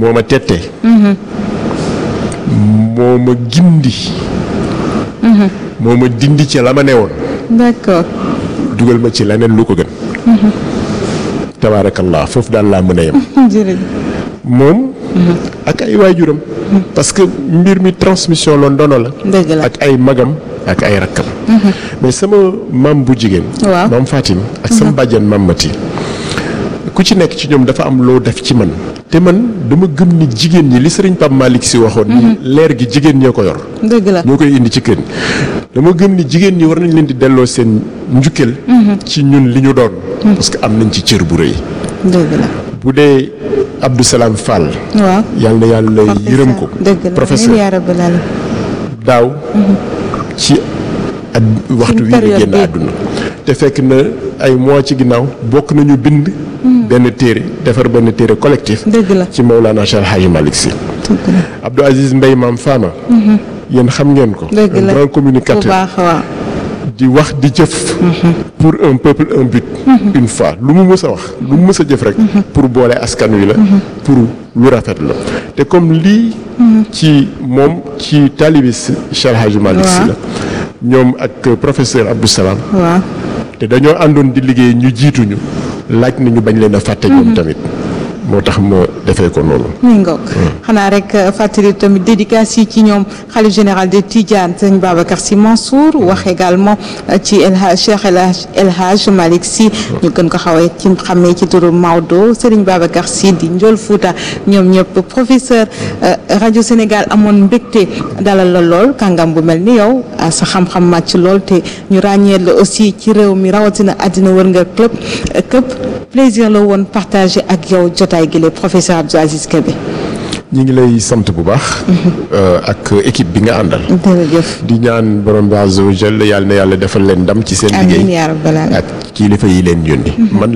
moo ma tettee moo ma gindi moo ma dindi ci la ma newoon d'accord dugal ma ci leneen lu ko gën tabaarakallah foofu daal laa mën a yem jërëjëf moom ak ay waajuram parce que mbir mi transmission la ndono la dëgg la ak ay magam ak ay rakkam mais sama maam bu jigéen waaw maam Fatim ak sama bàjjan maam Mati ku ci nekk ci ñoom dafa am loo def ci man te man dama gëm ni jigéen ñi li sëriñ Pape Malick Sy waxoon ni leer gi jigéen ñee ko yor dëgg la ñoo koy indi ci kër dama gëm ni jigéen ñi war nañ leen di delloo seen njukkeel ci ñun li ñu doon parce que am nañ ci cër bu rëy dëgg la bu dee Abdou Salam Fall waaw yàlla na yàlla yërëm ko dëgg la professeur yaa rabbal aalamiin daaw ci at waxtu wi nga génn àdduna te fekk na ay mois ci ginnaaw bokk nañu bind benn téere defar benn téere collectif dëgg la ci Mawlana Cheikh Hadji Malick Sy Abdou Aziz Mbaye Maam Fama yéen xam ngeen ko dëgg un la grand bu communicateur baax waaw di wax di jëf pour un peuple un but une fois lu mu mës a wax lu mu mës a jëf rek pour boole askan wi la pour lu rafet la te comme lii ci moom ci taalibi Cheikh Hadji Malick Sy la ñoom ak professeur Abdou Salam waaw te dañoo àndoon di liggéey ñu jiituñu laaj na ñu bañ leen a fàtte ñoom tamit moo tax ma defee ko noonu. muy ngoog xanaa rek fàttali tamit dédicace yi ci ñoom xalif général de Tidiane sëñ Babacar Sy Mansour wax également ci Cheikh El Hadj Malick Sy ñu gën ko xamee ci turu Maodo Serigne Babacar Sy di Ndiol Fouta ñoom ñëpp professeur rajo Sénégal amoon mbégte dalal la lool kàngam bu mel ni yow sa xam-xam màcc lool te ñu ràññee la aussi ci réew mi rawatina àddina wër nga këpp plaisir la woon partagé ak yow jotaay gi le professeur Abdou Aziz Kébé. ñi ngi lay sant bu baax. ak équipe bi nga àndal. jërëjëf di ñaan borom bi azza wa jalla yàlla na yàlla defal leen ndam ci seen liggéey. amiin yaa rabbal aalamiin. ak kilifa yi leen yónni.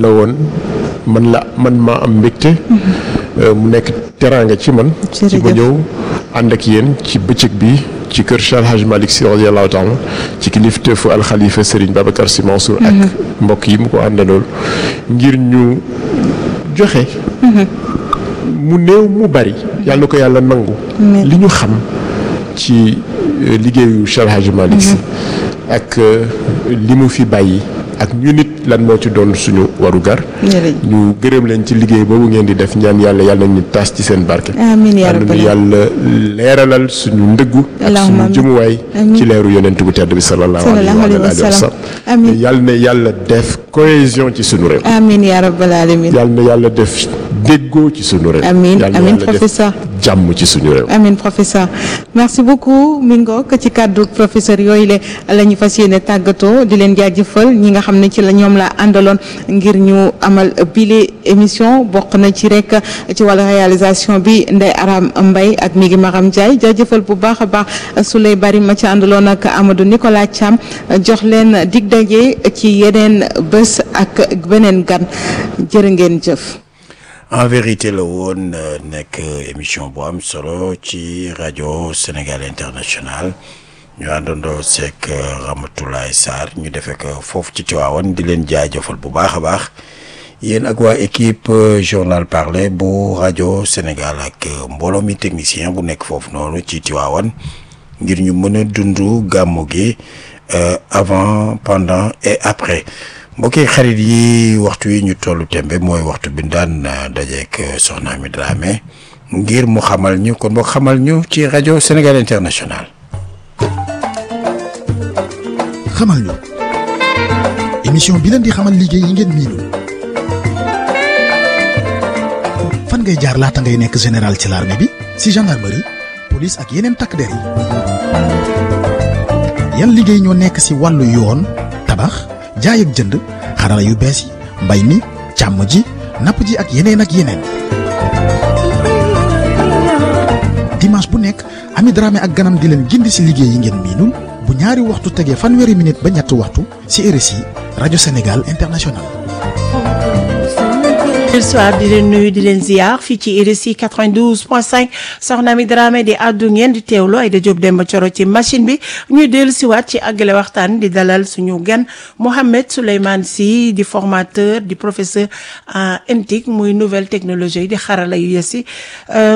man maa am mbégte. mu nekk teraanga ci man. ci ba ñëw ànd ak yéen ci bëccëg bi. ci kër Cheikh El Hadj Malick Sy radiyallahu taala ci kilifteefu alxalifa Serigne Babacar Sy Mansour ak mbokk yi mu ko àndalool ngir ñu joxe mu néew mu bari yàlla na ko yàlla nangu li ñu xam ci liggéeyu Cheikh El Hadj Malick Sy ak li mu fi bàyyi ak ñu nit lan moo ci doon suñu warugar ñu gërëm leen ci liggéey boobu ngeen di def ñaan yàlla nañu taas ci seen barke amiin yaa rabbal yàlla leeralal suñu ndëggu ak suñu jëmuwaay ci leeru yonent bu tedd bi sallallahu alayhi wa sallam yàlla na yàlla def cohésion ci suñu réew amiin yaa rabbal aalamiin yàlla na yàlla def déggoo ci suñu réew amiin professeur jàmm ci suñu réew amiin professeur merci beaucoup Mingo ci kàddu professeur yooyu la ñu fas yéene tàggatoo di leen jaajëfal ñi nga xam ne ci la ñoom la àndaloon ngir ñu amal bile émission bokk na ci rek ci wàllu réalisation bi Ndeye Aram Mbaye ak mi ngi Maram Ndiaye jaajëfal bu baax a baax Souley Bari ma ci àndaloon ak Amadou Nicolas Thiam jox leen dig daje ci yeneen bés ak beneen gan jërë ngeen jëf. En vérité la woon nekk émission bu am solo ci rajo Sénégal International ñu àndandoo seek Ramatoulaye Sarr ñu defee ko foofu ci Tivaouane di leen jaajëfal bu baax a baax yéen ak waa équipe journal parlé bu rajo Sénégal ak mbooloo mi technicien bu nekk foofu noonu ci Tivaouane ngir ñu mën a dund gàmmu gi avant pendant et après mbokki xarit yi waxtu yi ñu tollu tembe mooy waxtu bi daan dajeek Soxna Amy Dramé ngir mu xamal ñu kon boo xamal ñu ci rajo Sénégal International. xamal ñu émission bi leen di xamal liggéey yi ngeen miinul fan ngay jaar laata ngay nekk général ci l'armée bi ci gendarmerie police ak yeneen takk der yi yan liggéey ñoo nekk ci wàllu yoon tabax jaay ak jënd xarala yu bees yi mbay mi càmm ji napp ji ak yeneen dimanche bu nekk Amy Dramé ak ganam di leen gindi ci liggéey yi ngeen miinul bu ñaari waxtu tegee fanweeri minute ba ñetti waxtu ci RSI rajo Sénégal International. Soir di leen nuyu di leen ziar fii ci RSI 92.5 Soxna Amy Dramé di àddu ngeen di teewlu ay da Jóob Demba Coro ci machine bi ñuy dellu siwaat ci àggale waxtaan di dalal suñu gan Mohamed Souleymane Sy di formateur di professeur en NTIC muy nouvelle technologie di xarala yu yes yi